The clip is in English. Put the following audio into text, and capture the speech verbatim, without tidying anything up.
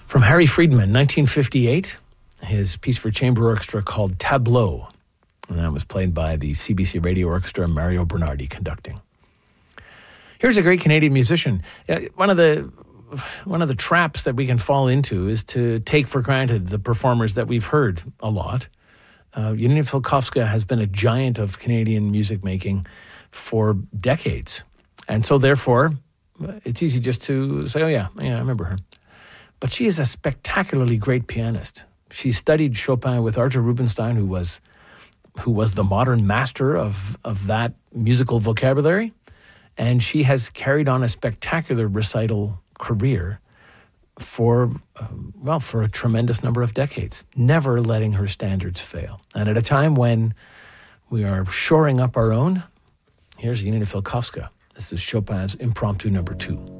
From Harry Friedman, nineteen fifty-eight, his piece for chamber orchestra called Tableau. And that was played by the C B C Radio Orchestra, Mario Bernardi conducting. Here's a great Canadian musician. One of the one of the traps that we can fall into is to take for granted the performers that we've heard a lot. Uh, Janina Filkovska has been a giant of Canadian music making for decades. And so therefore, it's easy just to say, oh yeah, yeah, I remember her. But she is a spectacularly great pianist. She studied Chopin with Artur Rubinstein, who was who was the modern master of, of that musical vocabulary. And she has carried on a spectacular recital career for, uh, well, for a tremendous number of decades, never letting her standards fail. And at a time when we are shoring up our own, here's Janina Filkovska. This is Chopin's Impromptu number two.